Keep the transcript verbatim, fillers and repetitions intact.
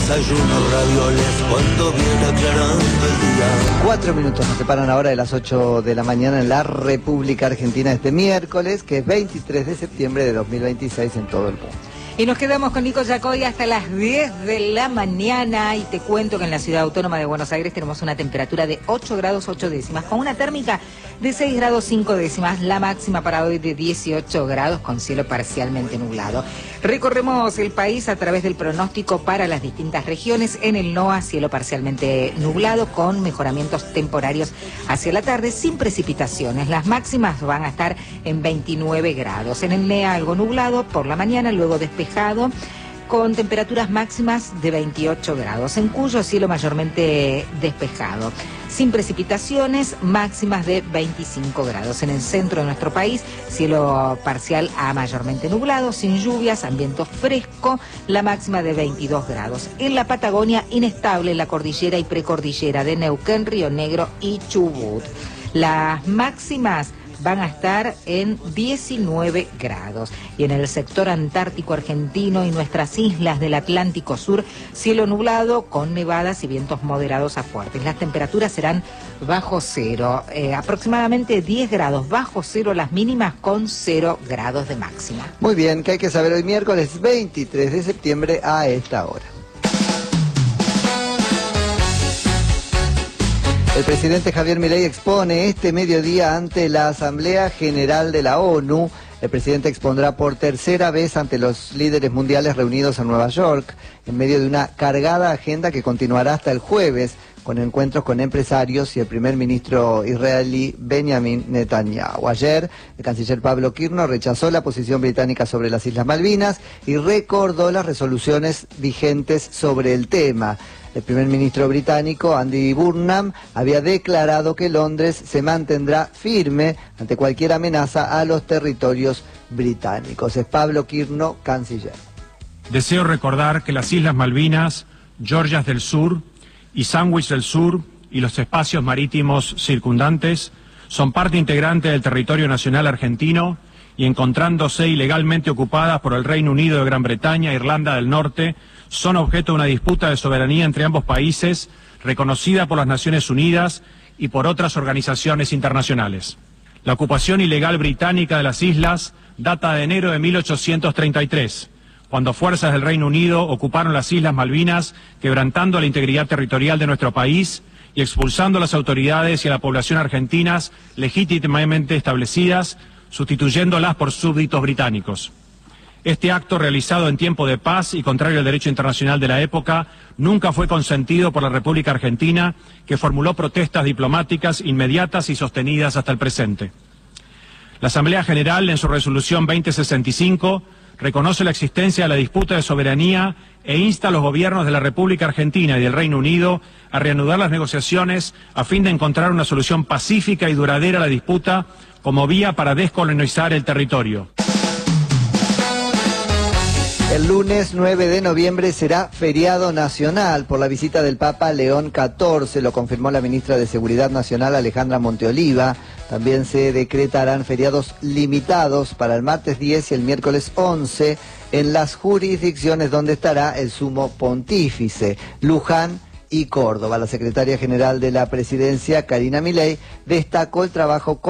desayuno ravioles cuando viene aclarando el día. Cuatro minutos nos separan ahora de las ocho de la mañana en la República Argentina este miércoles, que es veintitrés de septiembre de dos mil veintiséis en todo el mundo. Y nos quedamos con Nico Yacoy hasta las diez de la mañana y te cuento que en la Ciudad Autónoma de Buenos Aires tenemos una temperatura de ocho grados ocho décimas, con una térmica de seis grados cinco décimas, la máxima para hoy de dieciocho grados con cielo parcialmente nublado. Recorremos el país a través del pronóstico para las distintas regiones. En el NOA, cielo parcialmente nublado con mejoramientos temporarios hacia la tarde sin precipitaciones. Las máximas van a estar en veintinueve grados. En el NEA algo nublado por la mañana, luego despejado con temperaturas máximas de veintiocho grados. En Cuyo, cielo mayormente despejado, sin precipitaciones, máximas de veinticinco grados. En el centro de nuestro país, cielo parcial a mayormente nublado, sin lluvias, ambiente fresco, la máxima de veintidós grados. En la Patagonia, inestable la cordillera y precordillera de Neuquén, Río Negro y Chubut. Las máximas van a estar en diecinueve grados. Y en el sector antártico argentino y nuestras islas del Atlántico Sur, cielo nublado con nevadas y vientos moderados a fuertes. Las temperaturas serán bajo cero, eh, aproximadamente diez grados bajo cero las mínimas, con cero grados de máxima. Muy bien, ¿qué hay que saber hoy miércoles veintitrés de septiembre a esta hora? El presidente Javier Milei expone este mediodía ante la Asamblea General de la ONU. El presidente expondrá por tercera vez ante los líderes mundiales reunidos en Nueva York, en medio de una cargada agenda que continuará hasta el jueves, con encuentros con empresarios y el primer ministro israelí Benjamin Netanyahu. Ayer, el canciller Pablo Kirno rechazó la posición británica sobre las Islas Malvinas y recordó las resoluciones vigentes sobre el tema. El primer ministro británico, Andy Burnham, había declarado que Londres se mantendrá firme ante cualquier amenaza a los territorios británicos. Es Pablo Kirno, canciller. Deseo recordar que las Islas Malvinas, Georgias del Sur y Sandwich del Sur y los espacios marítimos circundantes son parte integrante del territorio nacional argentino y, encontrándose ilegalmente ocupadas por el Reino Unido de Gran Bretaña e Irlanda del Norte, son objeto de una disputa de soberanía entre ambos países, reconocida por las Naciones Unidas y por otras organizaciones internacionales. La ocupación ilegal británica de las islas data de enero de mil ochocientos treinta y tres, cuando fuerzas del Reino Unido ocuparon las Islas Malvinas, quebrantando la integridad territorial de nuestro país y expulsando a las autoridades y a la población argentinas legítimamente establecidas, sustituyéndolas por súbditos británicos. Este acto, realizado en tiempo de paz y contrario al derecho internacional de la época, nunca fue consentido por la República Argentina, que formuló protestas diplomáticas inmediatas y sostenidas hasta el presente. La Asamblea General, en su resolución veinte sesenta y cinco, reconoce la existencia de la disputa de soberanía e insta a los gobiernos de la República Argentina y del Reino Unido a reanudar las negociaciones a fin de encontrar una solución pacífica y duradera a la disputa como vía para descolonizar el territorio. El lunes nueve de noviembre será feriado nacional por la visita del Papa León catorce, lo confirmó la ministra de Seguridad Nacional Alejandra Monteoliva. También se decretarán feriados limitados para el martes diez y el miércoles once en las jurisdicciones donde estará el sumo pontífice, Luján y Córdoba. La secretaria general de la presidencia, Karina Milei, destacó el trabajo